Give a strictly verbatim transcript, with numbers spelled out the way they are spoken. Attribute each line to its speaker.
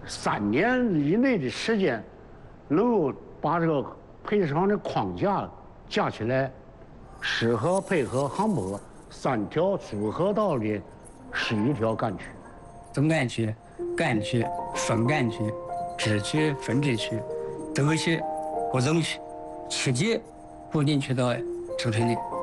Speaker 1: 三年以内的时间，能够把这个赔偿的框架架起来，适合配合航舶三条组合道的十一条干区。
Speaker 2: 总干区、干区、分干区、支区、分支区、德区、国总区，七级固定渠道承推的。